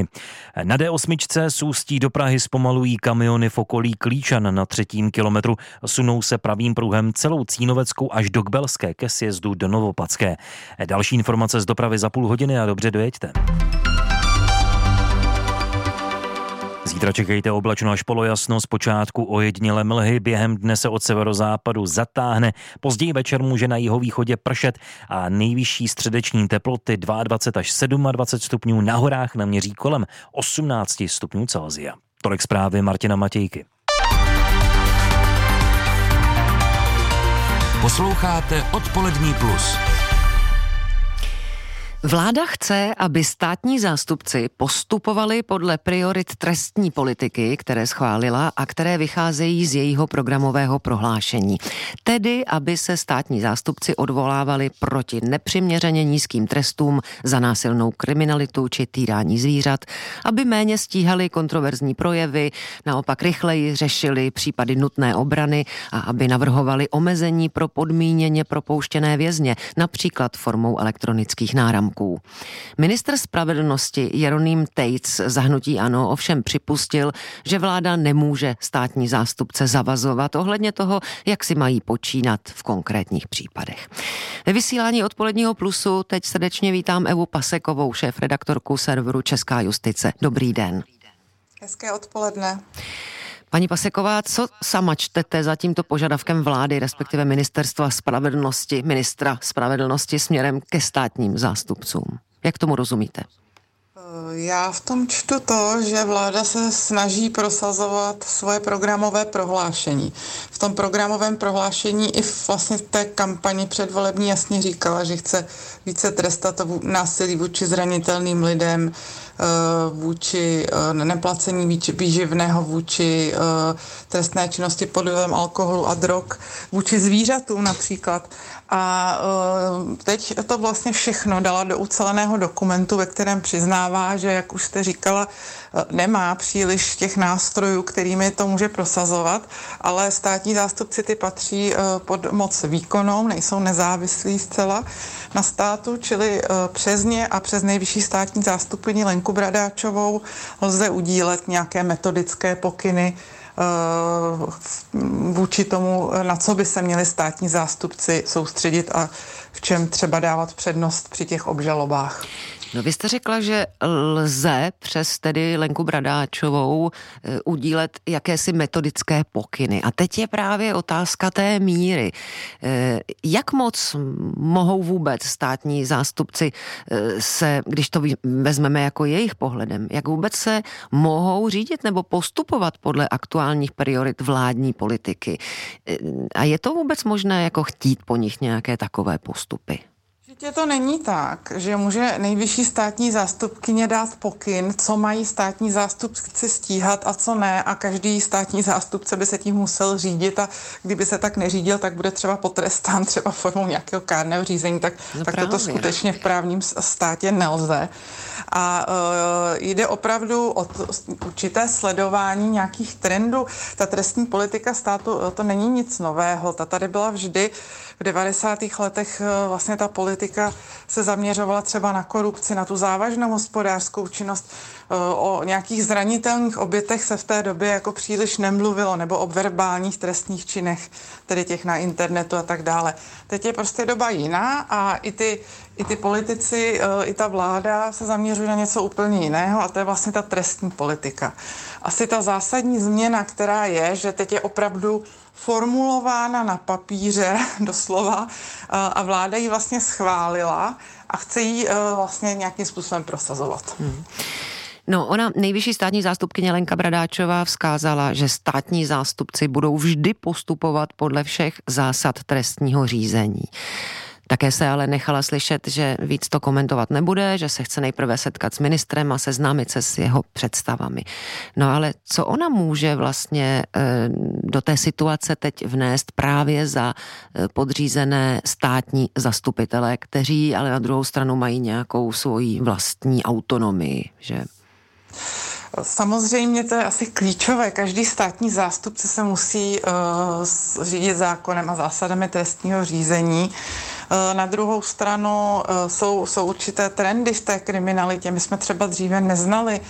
Prahy. Na D8 z Ústí do Prahy zpomalují kamiony v okolí Klíčan na 3. kilometru. Sunou se pravým pruhem celou Cínoveckou až do Kbelské ke sjezdu do Novopatské. Další informace z dopravy za půl hodiny a dobře dojeďte. Zítra čekejte oblačno až polojasno, zpočátku ojedinělé mlhy, během dne se od severozápadu zatáhne, později večer může na jihovýchodě pršet a nejvyšší středeční teploty 22 až 27 stupňů, na horách naměří kolem 18 stupňů Celsia. Tolik zprávy Martina Matějky. Posloucháte Odpolední plus. Vláda chce, aby státní zástupci postupovali podle priorit trestní politiky, které schválila a které vycházejí z jejího programového prohlášení. Tedy, aby se státní zástupci odvolávali proti nepřiměřeně nízkým trestům za násilnou kriminalitu či týrání zvířat, aby méně stíhali kontroverzní projevy, naopak rychleji řešili případy nutné obrany a aby navrhovali omezení pro podmíněně propouštěné vězně, například formou elektronických náramků. Ministr spravedlnosti Jeroným Tejc za hnutí ANO ovšem připustil, že vláda nemůže státní zástupce zavazovat ohledně toho, jak si mají počínat v konkrétních případech. Ve vysílání Odpoledního plusu teď srdečně vítám Evu Pasekovou, šéfredaktorku serveru Česká justice. Dobrý den. Hezké odpoledne. Paní Paseková, co sama čtete za tímto požadavkem vlády, respektive ministra spravedlnosti směrem ke státním zástupcům? Jak tomu rozumíte? Já v tom čtu to, že vláda se snaží prosazovat svoje programové prohlášení. V tom programovém prohlášení i vlastně v té kampani předvolební jasně říkala, že chce více trestat násilí vůči zranitelným lidem, vůči neplacení výživného, vůči trestné činnosti pod vlivem alkoholu a drog, vůči zvířatům například. A teď to vlastně všechno dala do uceleného dokumentu, ve kterém přiznává, že, jak už jste říkala, nemá příliš těch nástrojů, kterými to může prosazovat, ale státní zástupci ty patří pod moc výkonnou, nejsou nezávislí zcela na státu, čili přes ně a přes nejvyšší státní zástupkyni Lenku Bradáčovou lze udílet nějaké metodické pokyny vůči tomu, na co by se měli státní zástupci soustředit a v čem třeba dávat přednost při těch obžalobách. No vy jste řekla, že lze přes tedy Lenku Bradáčovou udílet jakési metodické pokyny. A teď je právě otázka té míry. Jak moc mohou vůbec státní zástupci se, když to vezmeme jako jejich pohledem, jak vůbec se mohou řídit nebo postupovat podle aktuálních priorit vládní politiky? A je to vůbec možné jako chtít po nich nějaké takové postupy? Určitě to není tak, že může nejvyšší státní zástupkyně dát pokyn, co mají státní zástupci stíhat a co ne, a každý státní zástupce by se tím musel řídit a kdyby se tak neřídil, tak bude třeba potrestán třeba formou nějakého kárného řízení, tak toto skutečně v právním státě nelze. A jde opravdu o určité sledování nějakých trendů. Ta trestní politika státu, to není nic nového, ta tady byla vždy. V 90. letech vlastně ta politika se zaměřovala třeba na korupci, na tu závažnou hospodářskou činnost. O nějakých zranitelných obětech se v té době jako příliš nemluvilo, nebo o verbálních trestních činech, tedy těch na internetu a tak dále. Teď je prostě doba jiná a i ty politici, i ta vláda se zaměřují na něco úplně jiného a to je vlastně ta trestní politika. Asi ta zásadní změna, která je, že teď je opravdu formulována na papíře doslova a vláda ji vlastně schválila a chce ji vlastně nějakým způsobem prosazovat. No, ona, nejvyšší státní zástupkyně Lenka Bradáčová, vzkázala, že státní zástupci budou vždy postupovat podle všech zásad trestního řízení. Také se ale nechala slyšet, že víc to komentovat nebude, že se chce nejprve setkat s ministrem a seznámit se s jeho představami. No ale co ona může vlastně do té situace teď vnést právě za podřízené státní zastupitele, kteří ale na druhou stranu mají nějakou svoji vlastní autonomii, že? Samozřejmě to je asi klíčové. Každý státní zástupce se musí řídit zákonem a zásadami trestního řízení. Na druhou stranu jsou určité trendy v té kriminalitě. My jsme třeba dříve neznali